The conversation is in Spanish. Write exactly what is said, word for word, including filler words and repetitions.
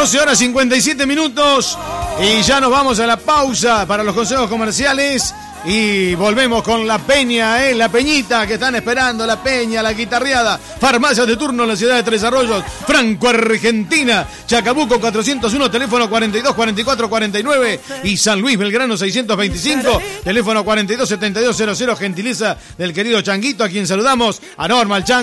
doce horas cincuenta y siete minutos y ya nos vamos a la pausa para los consejos comerciales y volvemos con la peña, ¿eh? La peñita que están esperando, la peña, la guitarreada. Farmacias de turno en la ciudad de Tres Arroyos, Franco, Argentina, Chacabuco cuatrocientos uno, teléfono cuarenta y dos cuarenta y cuatro cuarenta y nueve y San Luis Belgrano seiscientos veinticinco, teléfono cuarenta y dos setenta y dos cero cero, gentileza del querido Changuito, a quien saludamos, a Norma, al Chango.